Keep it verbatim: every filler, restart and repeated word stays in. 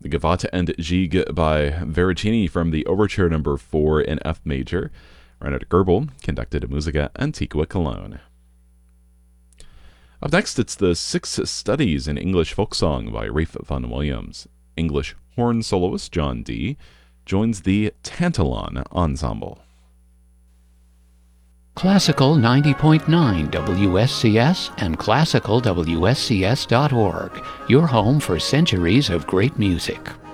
The Gavotte and Gigue by Veracini from the Overture Number four in F major. Reinhard Goebel conducted Musica Antiqua Cologne. Up next, it's the Six Studies in English Folk Song by Ralph Vaughan Williams. English horn soloist John Dee joins the Tantalon Ensemble. Classical ninety point nine W S C S and classical W S C S dot org, your home for centuries of great music.